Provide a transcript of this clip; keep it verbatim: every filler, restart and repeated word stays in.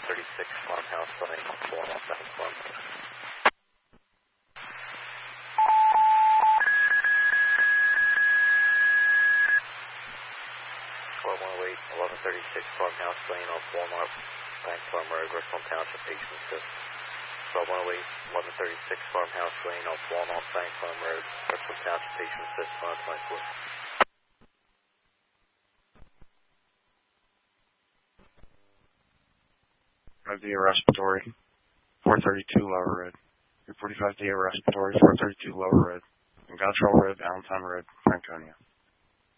thirty-six Farmhouse Lane, Four Mile South Farmhouse. twelve one eight, eleven thirty-six Farmhouse Lane on Four Mile Bank Farm Road, Richland Township, patient assist. twelve one eight, eleven thirty-six Farmhouse Lane on Four Mile Bank Farm Road, Richland Township, patient assist, one twenty-four. Via Respiratory, four thirty-two Lower Road. three forty-five Via Respiratory, four thirty-two Lower Road. And Gotrell Road, Allentown Road, Franconia.